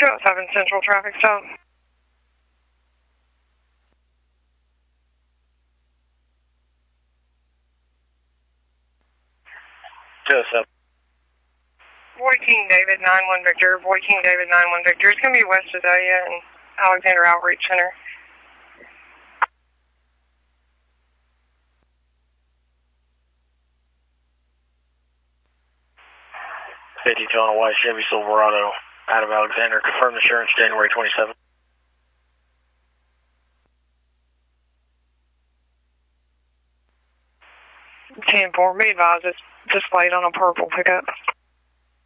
207 Central Traffic Stop. 207. Boy King David 91 Victor. Boy King David 91 Victor. It's going to be West Azalea and Alexander Outreach Center. 52 on a white Chevy Silverado out of Alexander. Confirmed insurance January 27th. 10-4, be advised it's displayed on a purple pickup.